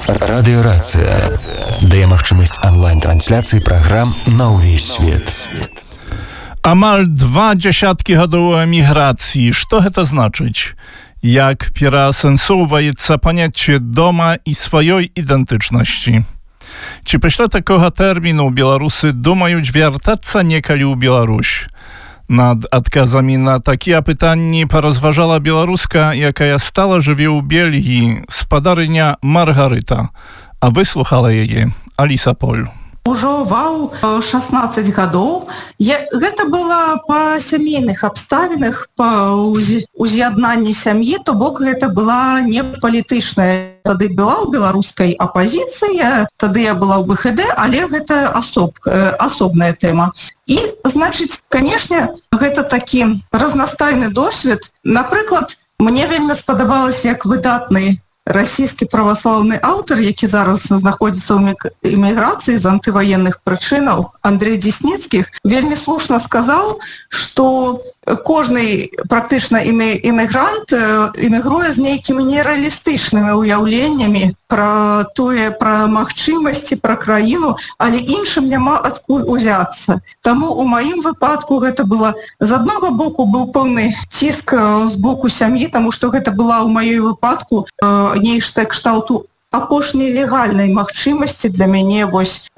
Радыёрацыя дае магчымасць онлайн-трансляцыі праграм на ўвесь свет. Амаль 20 гадоў эміграцыі. Што гэта значыць? Як пераасэнсоўваецца паняцце дома і сваёй ідэнтычнасці? Ці пасля такога тэрміну беларусы думаюць вяртацца некалі ў Беларусь? Над адказамі на такія пытанні паразважала беларуска, якая стала жыве ў Бельгіі, спадарыня Маргарыта. А выслухала яе Аліса Поль. Ужо 16 гадоў. Гэта было па сямейных абставінах, па уз'яднанні сям'і, то бок гэта была не палітычная. Тады была ў беларускай апазіцыя, тады я была ў БХД, але гэта асобная тэма. І, значыць, канешне, гэта такі разнастайны досвед. Напрыклад, мне вельмі спадабалася, як выдатны расійскі праваслаўны аўтар, які зараз знаходзіцца ў эміграцыі з антываенных прычынаў, Андрей Десніцкіх, вельмі слушна сказаў, што кожны практычна эмігрант эмігруе з нейкімі нерэалістычнымі ўяўленнямі пра тое, пра магчымасці, пра краіну, але іншым няма адкуль узяцца. Таму ў маім выпадку гэта было, з аднаго боку быў пэўны ціск з боку сям'і, таму што гэта была ў маёй выпадку нешта кшталту апошняй легальнай магчымасці для мяне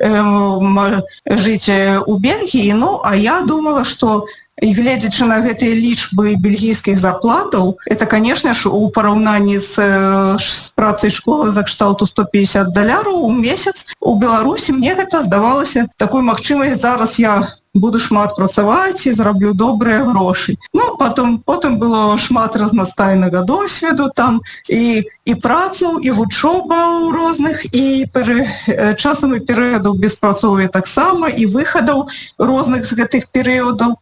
жыць у Бельгіі. Ну, а я думала, што і гледзячы на гэтыя лічбы бельгійскіх зарплатаў, это, конечно ж, у параўнанні з працай школы за кшталту $150 у месяц, у Беларусі мне гэта здавалася такой магчымасць, зараз я буду шмат працаваць і зараблю добрыя грошы. Ну, потым было шмат разнастайнага досведу, там і працаў, і вучоба ў розных, і часам і перыядаў беспрацоўя таксама, і выхадаў розных з гэтых перыядаў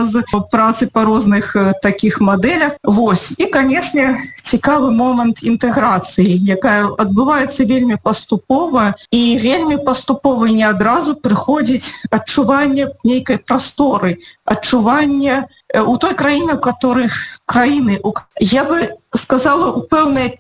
працы па розных такіх мадэлях. Вось. І, канешне, цікавы момант інтэграцыі, якая адбываецца вельмі паступова, і вельмі паступова не адразу прыходзіць адчуванне нейкай прасторы, адчуванне у той краіне, у которых краіны. Я бы сказала, у пэўныя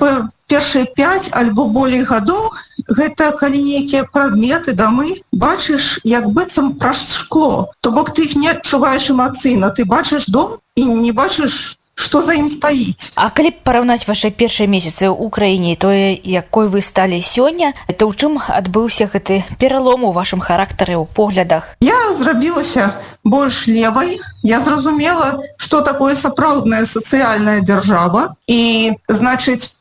першыя 5 альбо болей гадоў, гэта калі нейкія прадметы, дамы, бачыш як быццам праз шкло. То бок ты іх не адчуваеш эмацыйна, ты бачыш дом і не бачыш, што за ім стаіць. А калі параўнаць вашы першыя месяцы ў краіне, тое, якой вы сталі сёння, то ў чым адбыўся гэты пералом у вашым характары, у поглядах? Я зрабілася больш левай. Я зразумела, што такое сапраўдная сацыяльная дзяржава. І, значыць,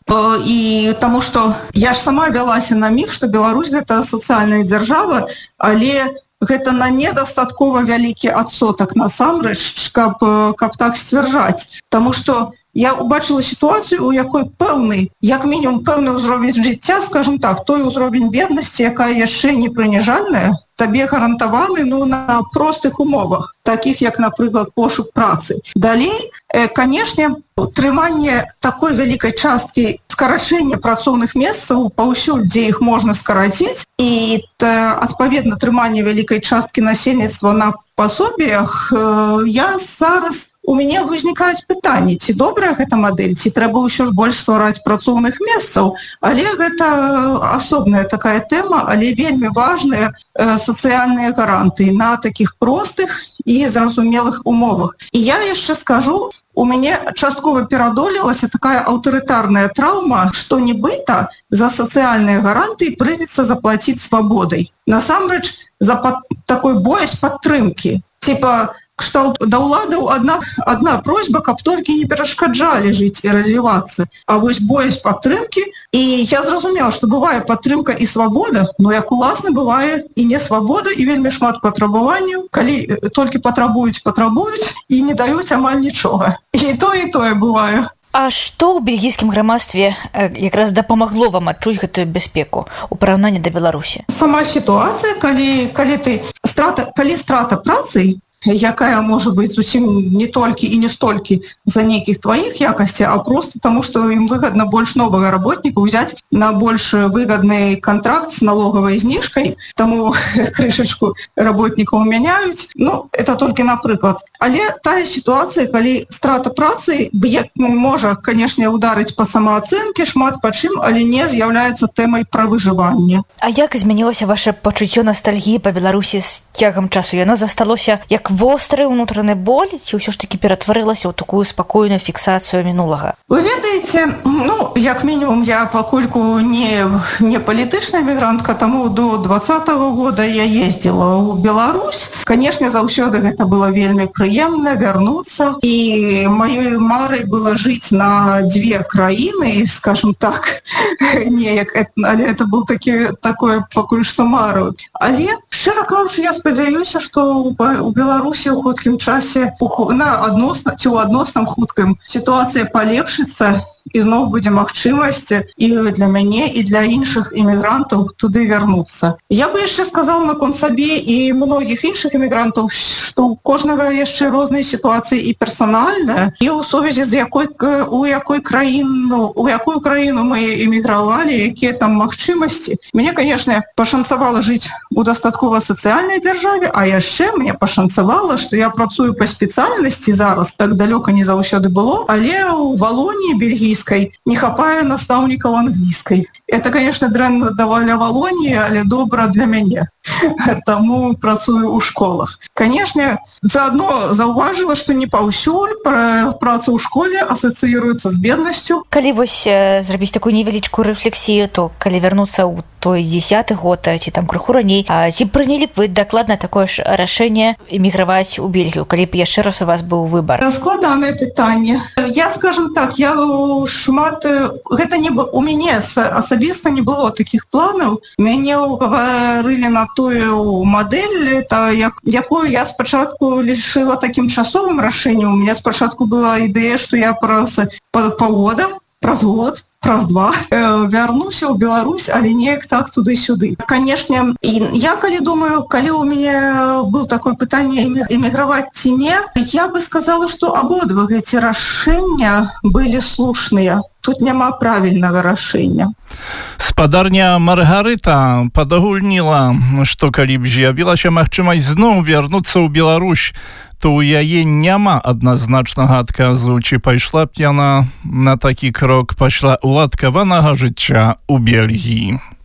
і таму што я ж сама вялася на міф, што Беларусь гэта сацыяльная дзяржава, але гэта на недастаткова вялікі адсотак насамрэч, каб так сцвярджаць. Таму што я убачыла сітуацыю, у якой пэўны, як мінімум пэўны ўзровень жыцця, скажем так, той ўзровень беднасці, якая яшчэ не прыніжальная, табе гарантаваны на простых умовах, такіх як, напрыклад, пошук працы. Далей, канешне, трыманне такой вялікай часткі скарачэння працоўных месцаў паўсюль, дзе іх можна скараціць, і адпаведна трыманне вялікай часткі насельніцтва на пасобіях, я зараз у мяне ўзнікаюць пытанні, ці добрая гэта мадэль, ці трэба ўсё ж больш ствараць працоўных месцаў. Але гэта асобная такая тэма, але вельмі важныя сацыяльныя гарантыі на такіх простых і зразумелых умовах. І я яшчэ скажу, у мяне часткова перадолелася такая аўтарытарная траўма, што нібыта за сацыяльныя гарантыі прыйдзецца заплаціць свабодай. Насамрэч, за такой боязь падтрымкі. Типа, кшталт да ўладаў адна просьба, каб толькі не перашкаджалі жыць і развівацца. А вось боязь падтрымкі, і я зразумела, што бывае падтрымка і свабода, но як уласна бывае і не свабода, і вельмі шмат патрабаванняў, калі толькі патрабуюць і не даюць амаль нічога. І тое бывае. А што ў бельгійскім грамадстве якраз дапамагло вам адчуць гэтую бяспеку ў параўнанні да Беларусі? Сама сітуацыя, калі страта працы, якая можа быць зусім не толькі і не столькі за нейкіх тваіх якасцей, а просто таму, што ім выгадна больш новага работніка ўзяць на больш выгадны кантракт з налогавай знижкай, таму крышачку работнікаў мяняюць. Ну, это толькі напрыклад. Але тая сітуацыя, калі страта працы можа, канешне, ударыць па самаацэнке, шмат па чым, але не з'яўляецца тэмай пра выжыванне. А як змянілася ваше пачуццё ностальгіі па Беларусі з цягам часу? Яно засталося як востры ўнутраны боль, ці ўсё ж такі ператварылася ў такую спакойную фіксацыю мінулага? Вы ведаеце, ну, як мінімум, я пакольку не палітычная мігрантка, таму до 2020 года я ездзіла ў Беларусь. Канешне, заўсёды гэта было вельмі прыемна вярнуцца, і маёй марай было жыць на две краіны, скажем так, неяк, але это был такое пакуль што мару. Але, шчыра кажучы, я спадзяюся, што у Беларусі ў хуткім часе ці ў адносным хуткім сітуацыя палепшыцца, і зноў будзе магчымасць і для мяне, і для іншых імігрантаў туды вярнуцца. Я бы яшчэ сказала наконт сабе і многіх іншых імігрантаў, што у кожнага яшчэ розныя сітуацыі і персанальныя, і ў сувязі з у якую краіну мы эмігравалі, якія там магчымасці. Мне, канешне, пашанцавала жыць у дастаткова сацыяльнай дзяржаве, а яшчэ мне пашанцавала, што я працую па спецыяльнасці зараз, так далёка не заўсёды было, але ў Валоніі бельгійскай не хапае настаўнікаў англійскай. Это, конечно, дрэнна для Валоніі, але добра для мяне. Таму працую ў школах. Канешне, заадно заўважыла, што не паўсюль праца ў школе асацыіруецца з беднасцю. Калі вось зрабіць такую невялічкую рэфлексію, то калі вярнуцца ў той 10-й год, ці там крыху раней, ці прынялі б вы дакладна такое ж рашэнне эміграваць у Бельгію, калі б яшчэ раз у вас быў выбар? Складанае пытанне. Я, скажем так, гэта не было, у мяне асабіста не было такіх планаў. Мяне гаварылі на тую мадэль, якую я спачатку лічыла такім часовым рашэннем. У меня спачатку была ідэя, што я праз паўгода, праз год, праз два вярнуся ў Беларусь, але неяк так туды-сюды. Канешне, я калі думаю, калі у мяне было такое пытанне эміграваць ці не, я бы сказала, што абодва гэты рашэння былі слушныя. Тут няма правільнага рашэння. Спадарня Маргарыта падагульніла, што калі б з'явілася магчымасць зноў вярнуцца ў Беларусь, то ў яе няма адназначнага адказу, ці пайшла б яна на такі крок пасля уладкаванага жыцця ў Бельгіі.